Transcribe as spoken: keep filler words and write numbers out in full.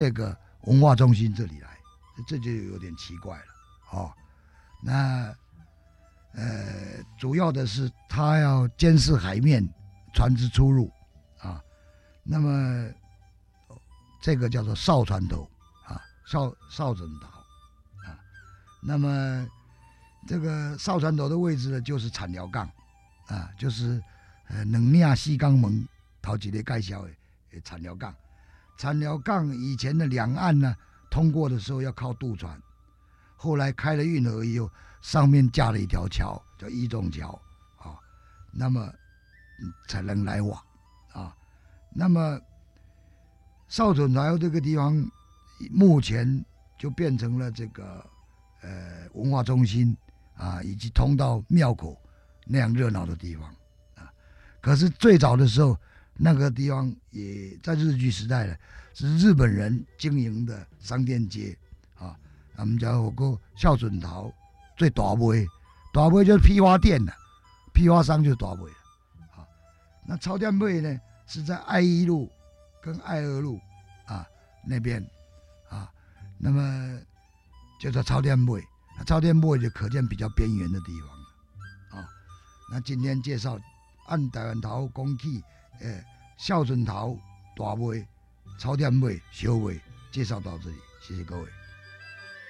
这个文化中心这里来，这就有点奇怪了。哦，那呃，主要的是他要监视海面船只出入啊，那么这个叫做哨船头啊，哨哨准头啊，那么这个哨船头的位置呢，就是产寮港啊，就是呃两岭四港门头一个介绍的产寮港。产寮港以前的两岸呢，通过的时候要靠渡船，后来开了运河以后，上面架了一条桥，叫一中桥啊，那么才能来往啊。那么哨准台这个地方，目前就变成了这个呃文化中心啊，以及通到庙口那样热闹的地方啊。可是最早的时候，那个地方也在日据时代呢，是日本人经营的商店街啊。我们讲有个孝准头最大尾，大尾就是批发店了，批发商就是大尾了啊。那超店尾呢是在爱一路跟爱二路啊那边啊，那么就叫超店尾，超店尾就可见比较边缘的地方啊。那今天介绍按台湾头讲起。诶，孝顺头、大尾、超店尾、小尾，介绍到这里，谢谢各位。